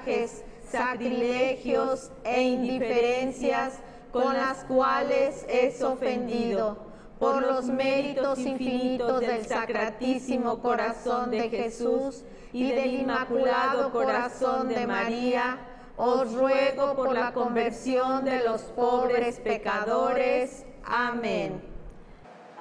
ultrajes, sacrilegios e indiferencias con las cuales es ofendido. Por los méritos infinitos del Sacratísimo Corazón de Jesús y del Inmaculado Corazón de María, os ruego por la conversión de los pobres pecadores. Amén.